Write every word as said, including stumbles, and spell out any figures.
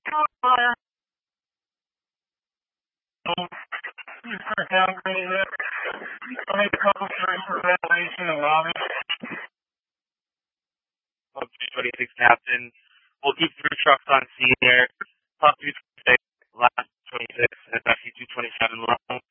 Fire. Just for downgrading it. I'll make a couple trips for ventilation and lobby. three twenty-six Captain. We'll keep three trucks on scene there. Top two twenty-six, last twenty-six, and actually two twenty-seven long.